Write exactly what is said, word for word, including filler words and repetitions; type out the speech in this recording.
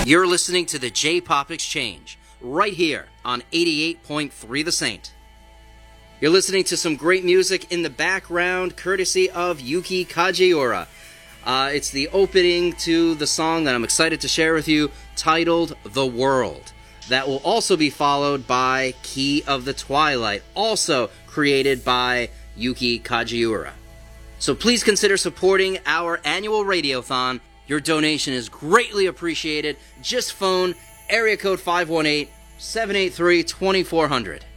You're listening to the J-Pop Exchange, right here on eighty-eight point three The Saint. You're listening to some great music in the background, courtesy of Yuki Kajiura. Uh, it's the opening to the song that I'm excited to share with you, titled The World. That will also be followed by Key of the Twilight, also created by Yuki Kajiura. So please consider supporting our annual Radiothon. Your donation is greatly appreciated. Just phone area code five one eight, seven eight three, two four zero zero.